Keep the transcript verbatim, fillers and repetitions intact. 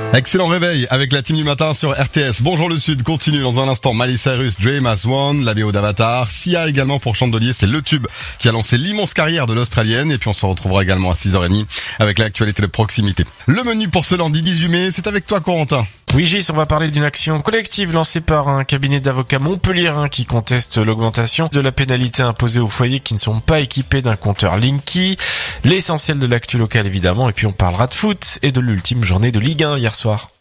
Excellent réveil avec la team du matin sur R T S. Bonjour le Sud, continue dans un instant. Miley Cyrus, Dream As One, la B O d'Avatar. Sia également pour Chandelier, c'est le tube qui a lancé l'immense carrière de l'Australienne. Et puis on se retrouvera également à six heures trente avec l'actualité de proximité. Le menu pour ce lundi dix-huit mai, c'est avec toi Corentin. Oui Gis, on va parler d'une action collective lancée par un cabinet d'avocats montpelliérain qui conteste l'augmentation de la pénalité imposée aux foyers qui ne sont pas équipés d'un compteur Linky. L'essentiel de l'actu locale évidemment, et puis on parlera de foot et de l'ultime journée de Ligue un hier soir.